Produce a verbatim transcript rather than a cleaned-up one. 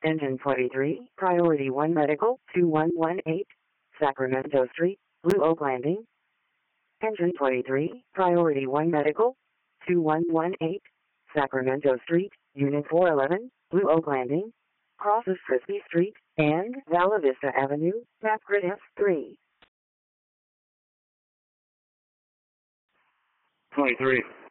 Engine twenty-three, Priority one Medical, two one one eight, Sacramento Street, Blue Oak Landing. Engine twenty-three, Priority one Medical, two one one eight, Sacramento Street, Unit four eleven, Blue Oak Landing. Crosses Frisbee Street and Vala Vista Avenue, map grid F three. twenty-three.